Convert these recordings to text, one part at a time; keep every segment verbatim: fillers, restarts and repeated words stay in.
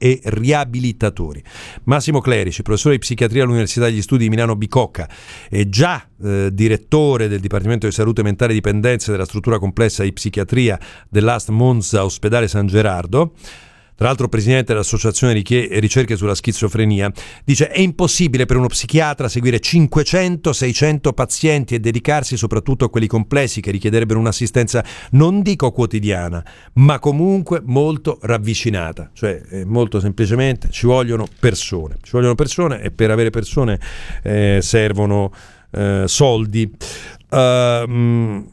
e riabilitatori. Massimo Clerici, professore di psichiatria all'Università degli Studi di Milano Bicocca e già eh, direttore del Dipartimento di Salute Mentale e Dipendenze della struttura complessa di psichiatria dell'A S T Monza Ospedale San Gerardo, tra l'altro presidente dell'Associazione Ricerche sulla Schizofrenia, dice: è impossibile per uno psichiatra seguire cinquecento seicento pazienti e dedicarsi soprattutto a quelli complessi che richiederebbero un'assistenza, non dico quotidiana, ma comunque molto ravvicinata. Cioè, eh, molto semplicemente ci vogliono persone, ci vogliono persone e per avere persone eh, servono eh, soldi. Uh, mh,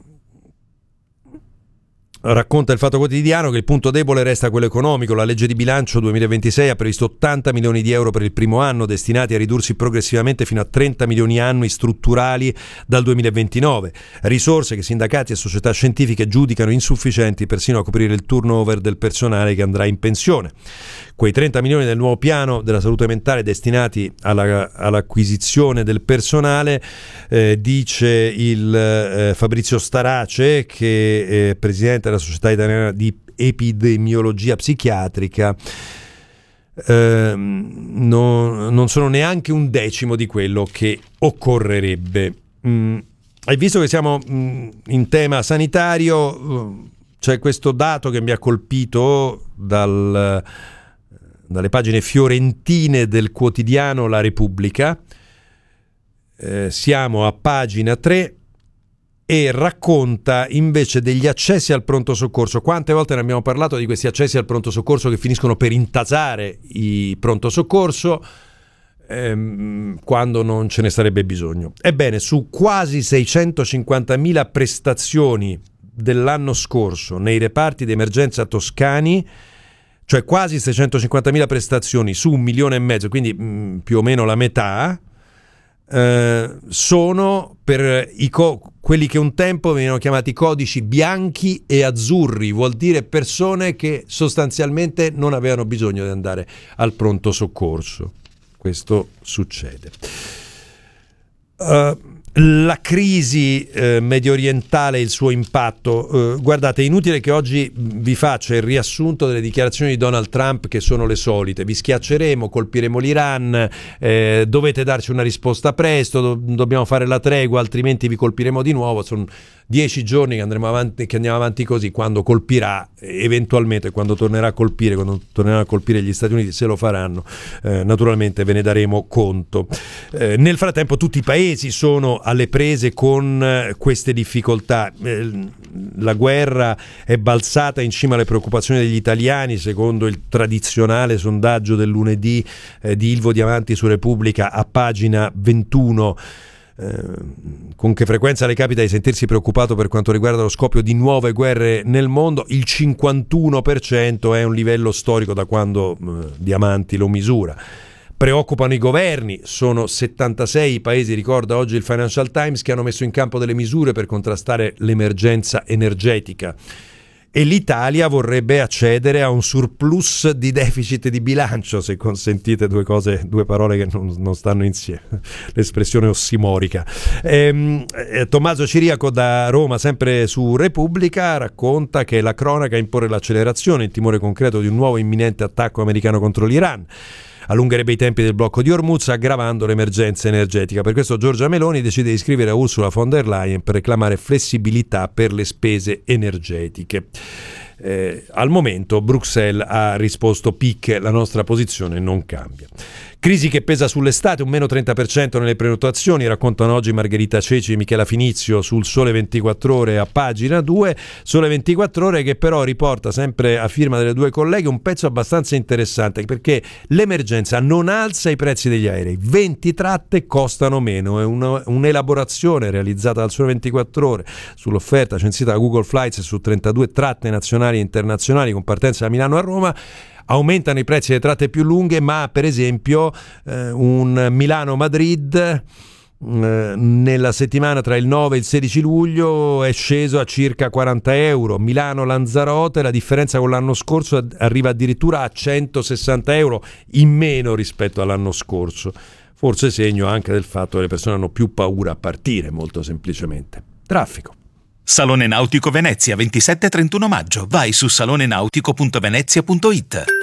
Racconta il Fatto Quotidiano che il punto debole resta quello economico. La legge di bilancio duemilaventisei ha previsto ottanta milioni di euro per il primo anno, destinati a ridursi progressivamente fino a trenta milioni annui strutturali dal duemilaventinove. Risorse che sindacati e società scientifiche giudicano insufficienti persino a coprire il turnover del personale che andrà in pensione. Quei trenta milioni del nuovo piano della salute mentale destinati alla, all'acquisizione del personale, eh, dice il eh, Fabrizio Starace, che è presidente della Società Italiana di Epidemiologia Psichiatrica, eh, non, non sono neanche un decimo di quello che occorrerebbe. Mm, hai visto che siamo mm, in tema sanitario, c'è questo dato che mi ha colpito dal... dalle pagine fiorentine del quotidiano La Repubblica. Eh, siamo a pagina tre e racconta invece degli accessi al pronto soccorso. Quante volte ne abbiamo parlato di questi accessi al pronto soccorso che finiscono per intasare i pronto soccorso ehm, quando non ce ne sarebbe bisogno. Ebbene, su quasi seicentocinquantamila prestazioni dell'anno scorso nei reparti di emergenza toscani, cioè quasi seicentocinquantamila prestazioni su un milione e mezzo, quindi mh, più o meno la metà, eh, sono per i co- quelli che un tempo venivano chiamati codici bianchi e azzurri, vuol dire persone che sostanzialmente non avevano bisogno di andare al pronto soccorso. Questo succede. Uh, La crisi eh, medio orientale e il suo impatto. Eh, guardate, è inutile che oggi vi faccia il riassunto delle dichiarazioni di Donald Trump, che sono le solite: vi schiacceremo, colpiremo l'Iran, eh, dovete darci una risposta presto, do- dobbiamo fare la tregua, altrimenti vi colpiremo di nuovo. Sono dieci giorni che andremo avanti, che andiamo avanti così. Quando colpirà, eventualmente, quando tornerà a colpire, quando torneranno a colpire gli Stati Uniti, se lo faranno, eh, naturalmente ve ne daremo conto. Eh, nel frattempo tutti i paesi sono alle prese con queste difficoltà. La guerra è balzata in cima alle preoccupazioni degli italiani, secondo il tradizionale sondaggio del lunedì eh, di Ilvo Diamanti su Repubblica a pagina ventuno. Eh, con che frequenza le capita di sentirsi preoccupato per quanto riguarda lo scoppio di nuove guerre nel mondo? Il cinquantuno per cento è un livello storico da quando eh, Diamanti lo misura. Preoccupano i governi, sono settantasei i paesi, ricorda oggi il Financial Times, che hanno messo in campo delle misure per contrastare l'emergenza energetica. E l'Italia vorrebbe accedere a un surplus di deficit di bilancio, se consentite due cose, due parole che non, non stanno insieme, l'espressione ossimorica. Ehm, eh, Tommaso Ciriaco da Roma, sempre su Repubblica, racconta che la cronaca impone l'accelerazione, il timore concreto di un nuovo imminente attacco americano contro l'Iran. Allungherebbe i tempi del blocco di Hormuz, aggravando l'emergenza energetica. Per questo Giorgia Meloni decide di scrivere a Ursula von der Leyen per reclamare flessibilità per le spese energetiche. Eh, al momento Bruxelles ha risposto picche, la nostra posizione non cambia. Crisi che pesa sull'estate, un meno trenta per cento nelle prenotazioni, raccontano oggi Margherita Ceci e Michela Finizio sul Sole ventiquattro Ore a pagina due. Sole ventiquattro Ore che però riporta, sempre a firma delle due colleghe, un pezzo abbastanza interessante, perché l'emergenza non alza i prezzi degli aerei, venti tratte costano meno. È una, un'elaborazione realizzata dal Sole ventiquattro Ore sull'offerta censita da Google Flights su trentadue tratte nazionali e internazionali con partenza da Milano a Roma. Aumentano i prezzi delle tratte più lunghe, ma per esempio eh, un Milano-Madrid eh, nella settimana tra il nove e il sedici luglio è sceso a circa quaranta euro. Milano-Lanzarote, la differenza con l'anno scorso arriva addirittura a centosessanta euro in meno rispetto all'anno scorso. Forse segno anche del fatto che le persone hanno più paura a partire, molto semplicemente. Traffico. Salone Nautico Venezia, ventisette e trentuno maggio. Vai su salone nautico punto venezia punto it.